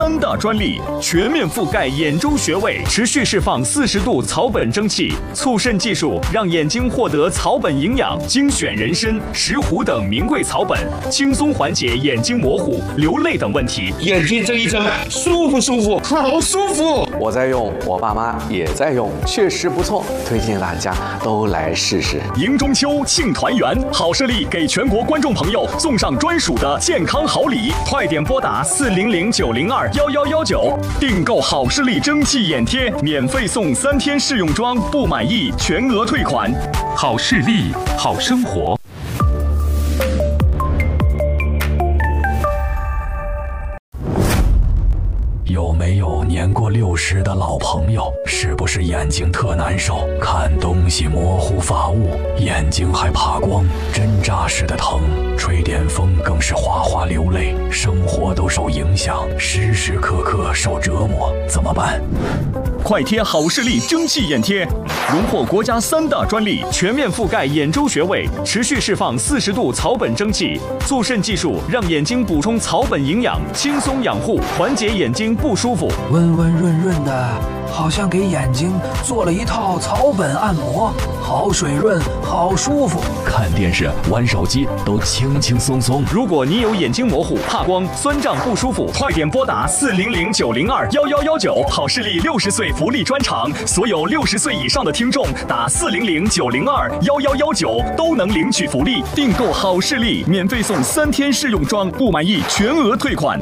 3大专利全面覆盖眼周穴位，持续释放40度草本蒸汽，促渗技术让眼睛获得草本营养，精选人参、石斛等名贵草本，轻松缓解眼睛模糊、流泪等问题。 眼睛这一睁，舒服舒服，好舒服！ 我在用，我爸妈也在用，确实不错，推荐大家都来试试。 迎中秋，庆团圆，好视力给全国观众朋友送上专属的健康好礼，快点拨打400-902-1119，订购好视力蒸汽眼贴，免费送3天试用装，不满意全额退款。 好视力，好生活。 有没有年过60的老朋友？是不是眼睛特难受，看东西模糊发雾，眼睛还怕光，针扎似的疼，吹点风更是哗哗流泪，生活都受影响，时时刻刻受折磨，怎么办？ 快贴好视力蒸汽眼贴，荣获国家3大专利，全面覆盖眼周穴位，持续释放40度草本蒸汽，促渗技术让眼睛补充草本营养，轻松养护，缓解眼睛不舒服。 温温润润的，好像给眼睛做了一套草本按摩，好水润，好舒服。 看电视、玩手机都轻轻松松。 如果你有眼睛模糊、怕光、酸胀不舒服，快点拨打400-902-1119，好视力60岁福利专场，所有60岁以上的听众打400-902-1119都能领取福利。订购好视力，免费送3天试用装，不满意全额退款。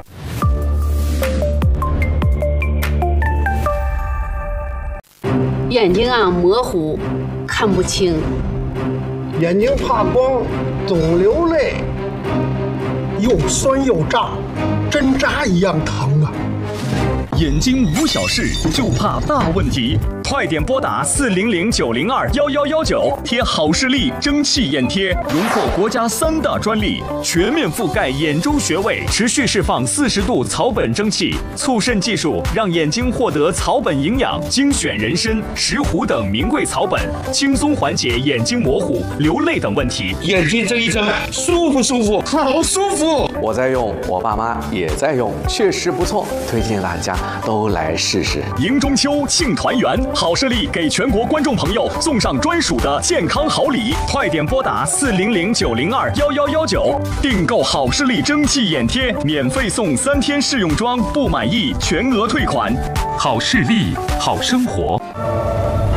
眼睛模糊，看不清， 眼睛怕光，总流泪，又酸又胀，针扎一样疼啊！ 眼睛无小事，就怕大问题。快点拨打400-902-1119，贴好视力蒸汽眼贴，荣获国家3大专利，全面覆盖眼周穴位，持续释放40度草本蒸汽，促渗技术让眼睛获得草本营养，精选人参、石斛等名贵草本，轻松缓解眼睛模糊、流泪等问题。 眼睛这一睁，舒服舒服，好舒服！ 我在用，我爸妈也在用，确实不错，推荐大家都来试试。 迎中秋，庆团圆，好视力给全国观众朋友送上专属的健康好礼，快点拨打400-902-1119，订购好视力蒸汽眼贴，免费送3天试用装，不满意全额退款。 好视力，好生活。